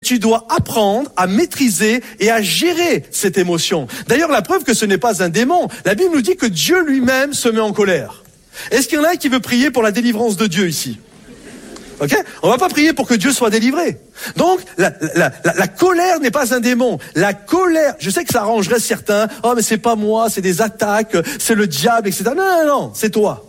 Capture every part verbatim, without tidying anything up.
tu dois apprendre à maîtriser et à gérer cette émotion. D'ailleurs, la preuve que ce n'est pas un démon, la Bible nous dit que Dieu lui-même se met en colère. Est-ce qu'il y en a qui veut prier pour la délivrance de Dieu ici? Ok? On va pas prier pour que Dieu soit délivré. Donc, la, la, la, la colère n'est pas un démon. La colère, je sais que ça arrangerait certains. Oh, mais c'est pas moi, c'est des attaques, c'est le diable, et cetera. Non, non, non, c'est toi.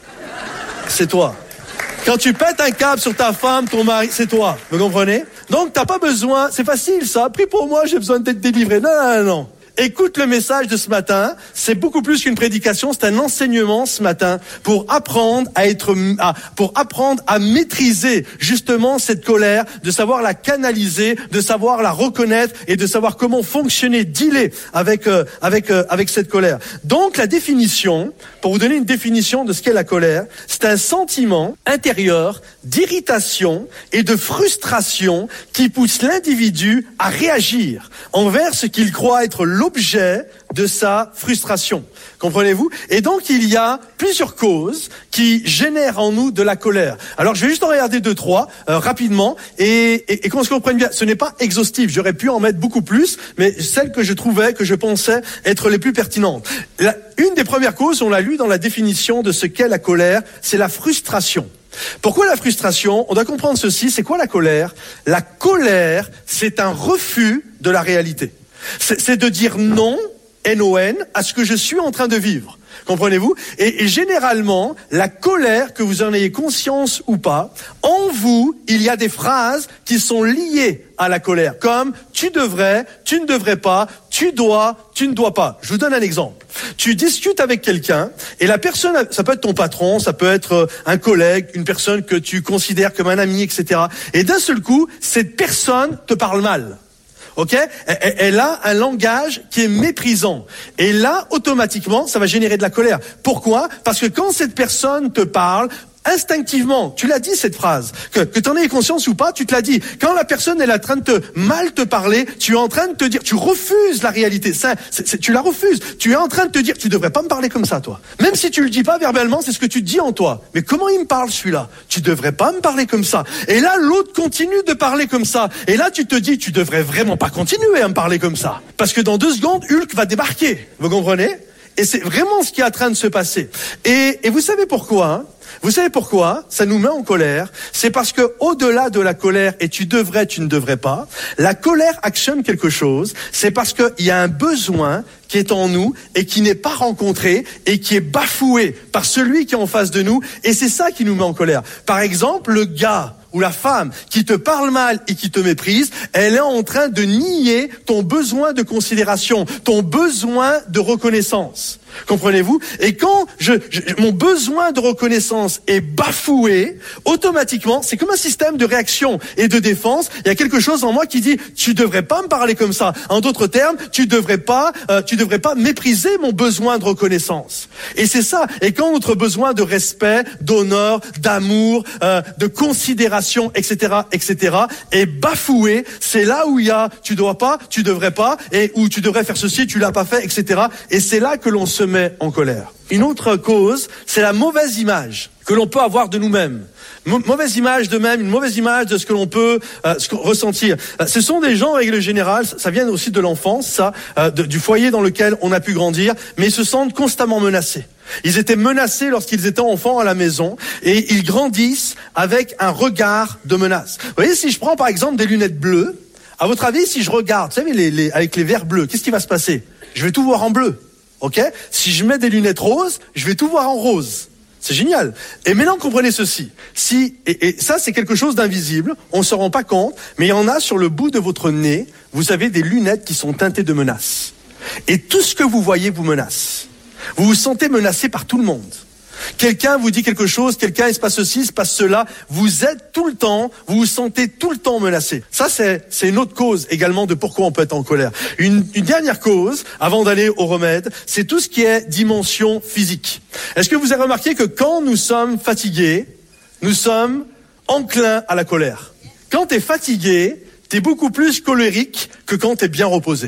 C'est toi. Quand tu pètes un câble sur ta femme, ton mari, c'est toi. Vous comprenez? Donc, t'as pas besoin, c'est facile ça. Prie pour moi, j'ai besoin d'être délivré. Non, non, non. Écoute le message de ce matin, c'est beaucoup plus qu'une prédication, c'est un enseignement ce matin pour apprendre à être, à, pour apprendre à maîtriser justement cette colère, de savoir la canaliser, de savoir la reconnaître et de savoir comment fonctionner, dealer avec euh, avec euh, avec cette colère. Donc la définition, pour vous donner une définition de ce qu'est la colère, c'est un sentiment intérieur d'irritation et de frustration qui pousse l'individu à réagir envers ce qu'il croit être l'objet de sa frustration. Comprenez-vous? Et donc, il y a plusieurs causes qui génèrent en nous de la colère. Alors, je vais juste en regarder deux, trois, euh, rapidement, et, et, et qu'on se comprenne bien. Ce n'est pas exhaustif. J'aurais pu en mettre beaucoup plus, mais celles que je trouvais, que je pensais être les plus pertinentes. La, une des premières causes, on l'a lu dans la définition de ce qu'est la colère, c'est la frustration. Pourquoi la frustration? On doit comprendre ceci. C'est quoi la colère? La colère, c'est un refus de la réalité. C'est, c'est de dire non, N O N, à ce que je suis en train de vivre. Comprenez-vous? et, et généralement, la colère, que vous en ayez conscience ou pas, en vous, il y a des phrases qui sont liées à la colère. Comme « tu devrais »,« tu ne devrais pas »,« tu dois »,« tu ne dois pas ». Je vous donne un exemple. Tu discutes avec quelqu'un et la personne, ça peut être ton patron, ça peut être un collègue, une personne que tu considères comme un ami, et cetera. Et d'un seul coup, cette personne te parle mal. Ok, elle, elle a un langage qui est méprisant. Et là, automatiquement, ça va générer de la colère. Pourquoi? Parce que quand cette personne te parle, instinctivement, tu l'as dit cette phrase, que, que tu en aies conscience ou pas, tu te l'as dit. Quand la personne elle est en train de te mal te parler, tu es en train de te dire, tu refuses la réalité. Ça, c'est, c'est, tu la refuses. Tu es en train de te dire, tu devrais pas me parler comme ça, toi. Même si tu le dis pas verbalement, c'est ce que tu te dis en toi. Mais comment il me parle celui-là? Tu devrais pas me parler comme ça. Et là, l'autre continue de parler comme ça. Et là, tu te dis, tu devrais vraiment pas continuer à me parler comme ça, parce que dans deux secondes, Hulk va débarquer. Vous comprenez? Et c'est vraiment ce qui est en train de se passer. Et, et vous savez pourquoi, hein? Vous savez pourquoi ça nous met en colère? C'est parce que au-delà de la colère, et tu devrais, tu ne devrais pas, la colère actionne quelque chose. C'est parce qu'il y a un besoin qui est en nous et qui n'est pas rencontré et qui est bafoué par celui qui est en face de nous. Et c'est ça qui nous met en colère. Par exemple, le gars ou la femme qui te parle mal et qui te méprise, elle est en train de nier ton besoin de considération, ton besoin de reconnaissance. Comprenez-vous? Et quand je, je, mon besoin de reconnaissance est bafoué, automatiquement, c'est comme un système de réaction et de défense. Il y a quelque chose en moi qui dit, tu devrais pas me parler comme ça. En d'autres termes, tu devrais pas, euh, tu devrais pas mépriser mon besoin de reconnaissance. Et c'est ça. Et quand notre besoin de respect, d'honneur, d'amour, euh, de considération, et cetera, et cetera, est bafoué, c'est là où il y a, tu dois pas, tu devrais pas, et où tu devrais faire ceci, tu l'as pas fait, et cetera. Et c'est là que l'on se met en colère. Une autre cause, c'est la mauvaise image que l'on peut avoir de nous-mêmes. Mo- mauvaise image de même, une mauvaise image de ce que l'on peut euh, ce que, ressentir. Euh, ce sont des gens, en règle générale, ça, ça vient aussi de l'enfance, ça, euh, de, du foyer dans lequel on a pu grandir, mais ils se sentent constamment menacés. Ils étaient menacés lorsqu'ils étaient enfants à la maison et ils grandissent avec un regard de menace. Vous voyez, si je prends par exemple des lunettes bleues, à votre avis, si je regarde, vous savez, les, les, avec les verres bleus, qu'est-ce qui va se passer? Je vais tout voir en bleu. Ok? Si je mets des lunettes roses, je vais tout voir en rose. C'est génial. Et maintenant, comprenez ceci. Si, et, et ça, c'est quelque chose d'invisible. On ne se rend pas compte, mais il y en a sur le bout de votre nez. Vous avez des lunettes qui sont teintées de menaces. Et tout ce que vous voyez vous menace. Vous vous sentez menacé par tout le monde. Quelqu'un vous dit quelque chose, quelqu'un il se passe ceci, il se passe cela. Vous êtes tout le temps, vous vous sentez tout le temps menacé. Ça, c'est, c'est une autre cause également de pourquoi on peut être en colère. Une, une dernière cause, avant d'aller au remède, c'est tout ce qui est dimension physique. Est-ce que vous avez remarqué que quand nous sommes fatigués, nous sommes enclins à la colère? Quand t'es fatigué, t'es beaucoup plus colérique que quand t'es bien reposé.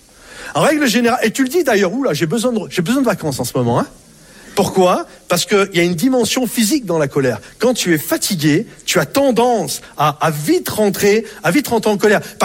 En règle générale, et tu le dis d'ailleurs, oula, j'ai besoin de, j'ai besoin de vacances en ce moment, hein? Pourquoi? Parce qu'il y a une dimension physique dans la colère. Quand tu es fatigué, tu as tendance à, à vite rentrer, à vite rentrer en colère.